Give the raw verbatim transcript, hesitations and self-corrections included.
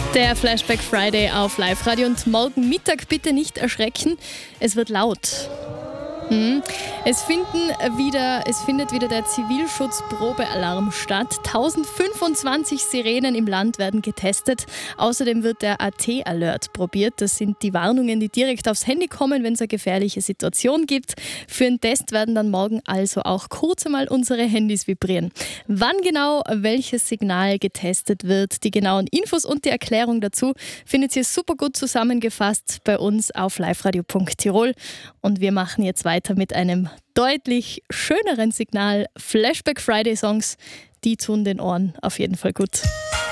Der Flashback Friday auf Live-Radio und morgen Mittag bitte nicht erschrecken, es wird laut. Hm. Es, finden wieder, es findet wieder der Zivilschutzprobealarm statt. tausendfünfundzwanzig Sirenen im Land werden getestet. Außerdem wird der A T-Alert probiert. Das sind die Warnungen, die direkt aufs Handy kommen, wenn es eine gefährliche Situation gibt. Für den Test werden dann morgen also auch kurz einmal unsere Handys vibrieren. Wann genau welches Signal getestet wird, die genauen Infos und die Erklärung dazu findet ihr super gut zusammengefasst bei uns auf liveradio punkt tirol. Und wir machen jetzt weiter mit einem deutlich schöneren Signal. Flashback Friday Songs, die tun den Ohren auf jeden Fall gut.